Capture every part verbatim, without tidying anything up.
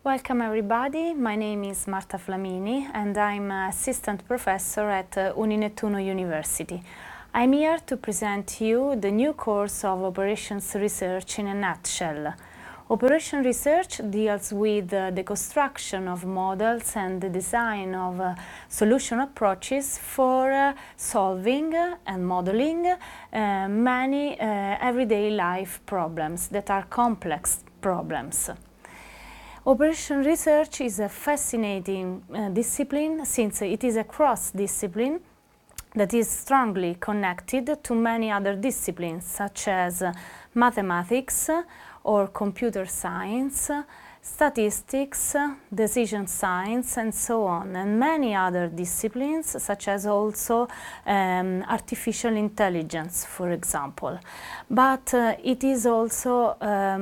Welcome everybody, my name is Marta Flamini and I'm assistant professor at uh, Uninettuno University. I'm here to present you the new course of Operations Research in a nutshell. Operation Research deals with uh, the construction of models and the design of uh, solution approaches for uh, solving uh, and modeling uh, many uh, everyday life problems that are complex problems. Operation Research is a fascinating uh, discipline since it is a cross-discipline that is strongly connected to many other disciplines such as uh, mathematics or computer science, statistics, decision science, and so on, and many other disciplines such as also um, artificial intelligence, for example. But uh, it is also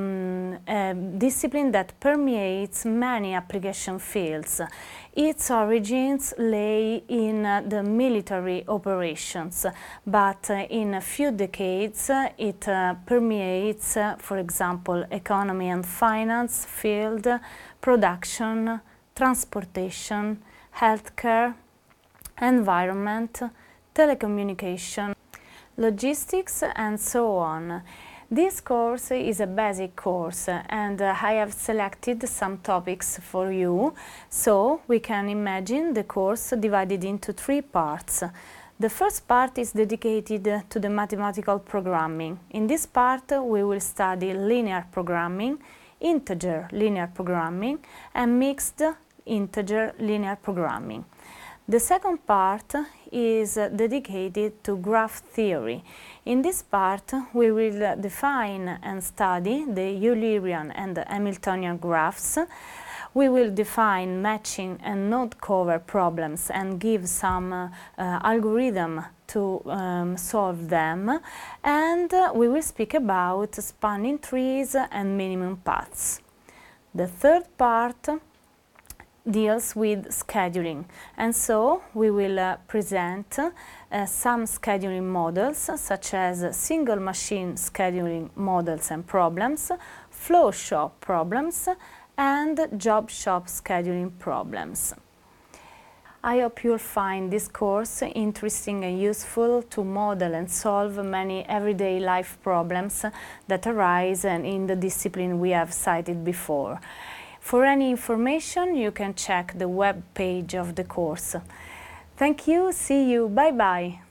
um, a discipline that permeates many application fields. Its origins lay in uh, the military operations, but uh, in a few decades uh, it uh, permeates, uh, for example, economy and finance field, production, transportation, healthcare, environment, telecommunication, logistics, and so on. This course is a basic course and uh, I have selected some topics for you, so we can imagine the course divided into three parts. The first part is dedicated to the mathematical programming. In this part we will study linear programming, integer linear programming and mixed integer linear programming. The second part is dedicated to graph theory. In this part we will define and study the Eulerian and the Hamiltonian graphs. We will define matching and node cover problems and give some uh, uh, algorithm to um, solve them, and uh, we will speak about spanning trees and minimum paths. The third part deals with scheduling, and so we will uh, present uh, some scheduling models such as single machine scheduling models and problems, flow shop problems, and job shop scheduling problems. I hope you'll find this course interesting and useful to model and solve many everyday life problems that arise in the discipline we have cited before. For any information, you can check the web page of the course. Thank you, see you, bye bye!